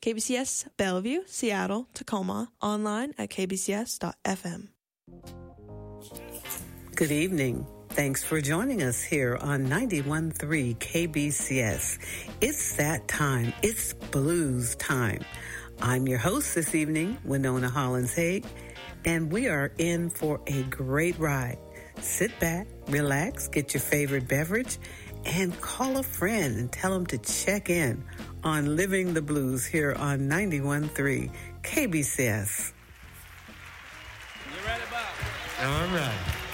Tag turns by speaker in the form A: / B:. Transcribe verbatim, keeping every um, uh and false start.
A: K B C S, Bellevue, Seattle, Tacoma, online at k b c s dot f m.
B: Good evening. Thanks for joining us here on ninety-one point three K B C S. It's that time. It's blues time. I'm your host this evening, Winona Hollins-Haig, and we are in for a great ride. Sit back, relax, get your favorite beverage, and call a friend and tell them to check in on Living the Blues here on ninety-one point three K B C S.
C: You ready, Bob?
D: All right.